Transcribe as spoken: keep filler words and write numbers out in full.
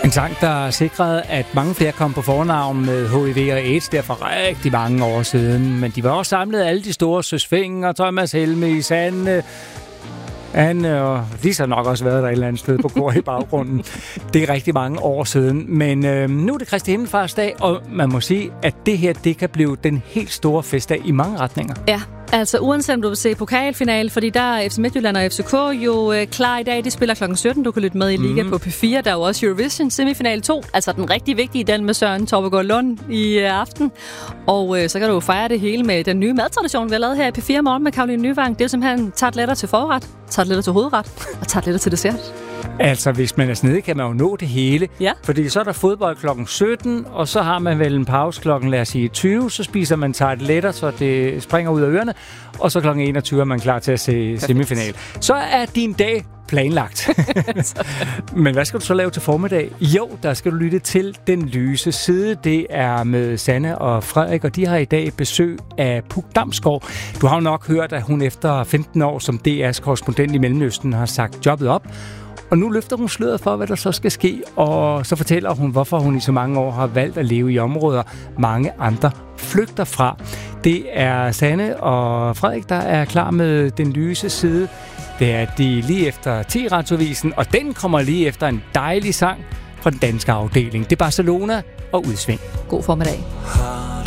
En sang, der sikrede, at mange flere kom på fornavn med H I V og AIDS der for rigtig mange år siden. Men de var også samlet alle de store Søs Fenger, Thomas Helmig, Anne, Anne og de har nok også været der et eller andet sted på kor i baggrunden. Det er rigtig mange år siden. Men øh, nu er det Kristi Himmelfartsdag, og man må sige, at det her det kan blive den helt store festdag i mange retninger. Ja. Altså uanset om du vil se pokalfinale, fordi der er F C Midtjylland og F C K jo øh, klar i dag. De spiller klokken sytten. Du kan lytte med i Liga mm. på P fire. Der er jo også Eurovision semifinale to. Altså den rigtig vigtige, den med Søren Torpegaard Lund i øh, aften. Og øh, så kan du fejre det hele med den nye madtradition, vi har lavet her i P fire Morgen med Caroline Nyvang. Det er simpelthen tarteletter til forret, tarteletter til hovedret og tarteletter til dessert. Altså, hvis man er snedig, kan man jo nå det hele. Ja. Fordi så er der fodbold klokken sytten, og så har man vel en pause klokken, lad os sige, tyve. Så spiser man tarteletter, så det springer ud af ørerne. Og så klokken enogtyve er man klar til at se semifinal. Så er din dag planlagt. Men hvad skal du så lave til formiddag? Jo, der skal du lytte til Den Lyse Side. Det er med Sanne og Frederik, og de har i dag besøg af Puk Damsgaard. Du har jo nok hørt, at hun efter femten år som D R's korrespondent i Mellemøsten har sagt jobbet op. Og nu løfter hun sløret for, hvad der så skal ske, og så fortæller hun, hvorfor hun i så mange år har valgt at leve i områder, mange andre flygter fra. Det er Sanne og Frederik, der er klar med Den Lyse Side. Det er de lige efter ti Radioavisen, og den kommer lige efter en dejlig sang fra den danske afdeling. Det er Barcelona og Udsving. God formiddag.